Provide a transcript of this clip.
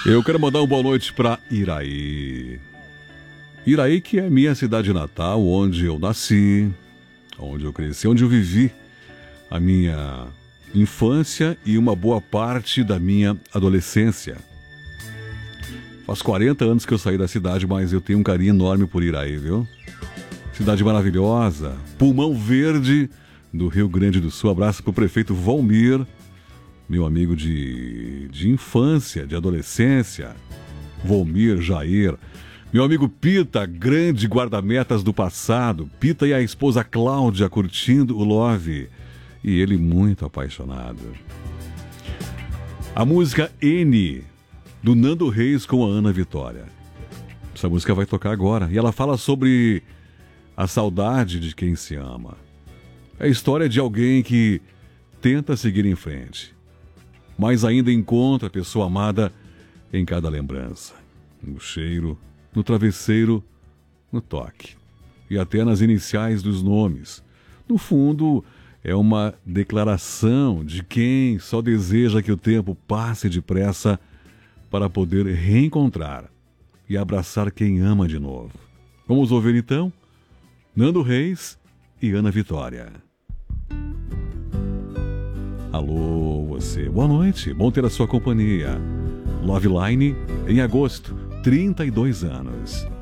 Eu quero mandar uma boa noite para Iraí. Iraí, que é minha cidade natal, onde eu nasci, onde eu cresci, onde eu vivi a minha infância e uma boa parte da minha adolescência. Faz 40 anos que eu saí da cidade, mas eu tenho um carinho enorme por Iraí, viu? Cidade maravilhosa, pulmão verde do Rio Grande do Sul. Abraço pro prefeito Valmir, meu amigo de infância, de adolescência. Valmir, Jair. Meu amigo Pita, grande guarda-metas do passado. Pita e a esposa Cláudia curtindo o Love. E ele muito apaixonado. A música N, do Nando Reis com a Ana Vitória. Essa música vai tocar agora. E ela fala sobre a saudade de quem se ama. É a história de alguém que tenta seguir em frente, mas ainda encontra a pessoa amada em cada lembrança. No cheiro, no travesseiro, no toque. E até nas iniciais dos nomes. No fundo, é uma declaração de quem só deseja que o tempo passe depressa para poder reencontrar e abraçar quem ama de novo. Vamos ouvir então Nando Reis e Ana Vitória. Alô, você. Boa noite. Bom ter a sua companhia. Love Line, em agosto, 32 anos.